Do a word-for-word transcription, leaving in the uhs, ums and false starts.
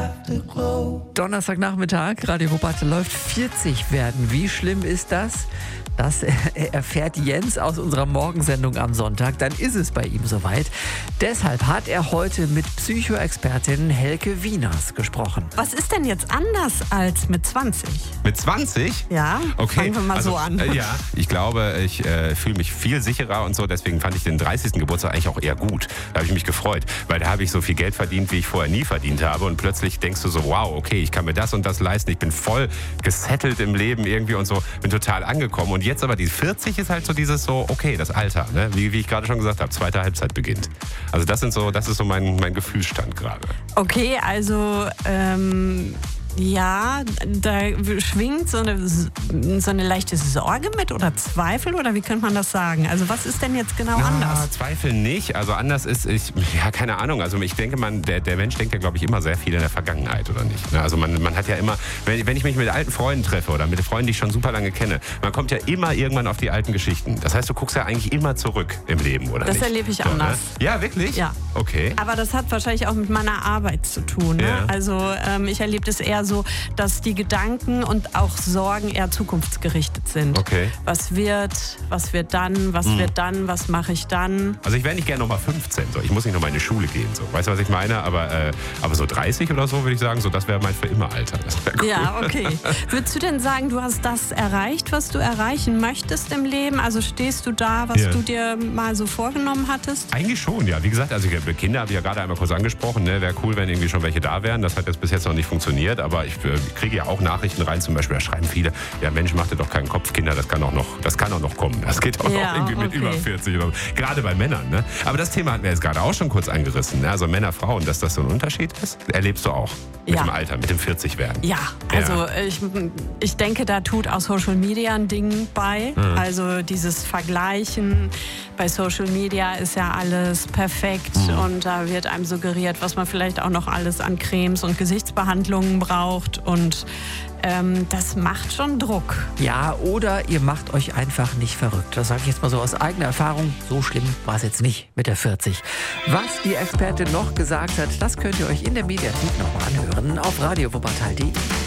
Donnerstagnachmittag, Radio Wuppertal läuft. vierzig werden. Wie schlimm ist das? Das erfährt Jens aus unserer Morgensendung am Sonntag. Dann ist es bei ihm soweit. Deshalb hat er heute mit Psychoexpertin Helke Wieners gesprochen. Was ist denn jetzt anders als mit zwanzig? Mit zwanzig? Ja, okay. Fangen wir mal also, so an. Äh, ja, ich glaube, ich äh, fühle mich viel sicherer und so. Deswegen fand ich den dreißigsten Geburtstag eigentlich auch eher gut. Da habe ich mich gefreut, weil da habe ich so viel Geld verdient, wie ich vorher nie verdient habe. Und plötzlich denkst du so, wow, okay, ich kann mir das und das leisten. Ich bin voll gesettelt im Leben irgendwie und so. Bin total angekommen. Und jetzt aber die vierzig ist halt so dieses so, okay, das Alter, ne? wie, wie ich gerade schon gesagt habe, zweite Halbzeit beginnt. Also das sind so, das ist so mein, mein Gefühlsstand gerade. Okay, also ähm, ja, da schwingt so eine, so eine leichte Sorge mit oder Zweifel oder wie könnte man das sagen? Also was ist denn jetzt genau Na, anders? Zweifel nicht. Also anders ist, ich, ja, keine Ahnung. Also ich denke, man, der, der Mensch denkt ja, glaube ich, immer sehr viel in der Vergangenheit, oder nicht? Also man, man hat ja immer, wenn, wenn ich mich mit alten Freunden treffe oder mit Freunden, die ich schon super lange kenne, man kommt ja immer irgendwann auf die alten Geschichten. Das heißt, du guckst ja eigentlich immer zurück im Leben, oder Das nicht? erlebe ich So, anders. Ne? Ja, wirklich? Ja. Okay. Aber das hat wahrscheinlich auch mit meiner Arbeit zu tun. Ne? Ja. Also ähm, ich erlebe das eher so, dass die Gedanken und auch Sorgen eher zukunftsgerichtet sind. Okay. Was wird, was wird dann, was Mhm. wird dann, was mache ich dann? Also ich wäre nicht gerne nochmal fünfzehn. So. Ich muss nicht nochmal in die Schule gehen. So. Weißt du, was ich meine? Aber, äh, aber so dreißig oder so würde ich sagen, so, das wäre mein für immer Alter. Das wär cool. Ja, okay. Würdest du denn sagen, du hast das erreicht, was du erreichen möchtest im Leben? Also stehst du da, was Ja. du dir mal so vorgenommen hattest? Eigentlich schon, ja. Wie gesagt, also ich, Kinder habe ich ja gerade einmal kurz angesprochen. Ne? Wäre cool, wenn irgendwie schon welche da wären. Das hat jetzt bis jetzt noch nicht funktioniert. Aber ich äh, kriege ja auch Nachrichten rein. Zum Beispiel, da schreiben viele, ja Mensch, mach dir doch keinen Kopf, Kinder, das kann auch noch, das kann auch noch kommen. Das geht auch Ja, noch irgendwie mit okay. über vierzig. Oder so. Gerade bei Männern. Ne? Aber das Thema hatten wir jetzt gerade auch schon kurz angerissen. Ne? Also Männer, Frauen, dass das so ein Unterschied ist, erlebst du auch mit Ja. dem Alter, mit dem vierzig werden. Ja, also Ich, ich denke, da tut auch Social Media ein Ding bei. Mhm. Also dieses Vergleichen. Bei Social Media ist ja alles perfekt Mhm. und da wird einem suggeriert, was man vielleicht auch noch alles an Cremes und Gesichtsbehandlungen braucht. Und ähm, das macht schon Druck. Ja, oder ihr macht euch einfach nicht verrückt. Das sage ich jetzt mal so aus eigener Erfahrung. So schlimm war es jetzt nicht mit der vierzig. Was die Expertin noch gesagt hat, das könnt ihr euch in der Mediathek nochmal anhören auf radio wuppertal punkt de.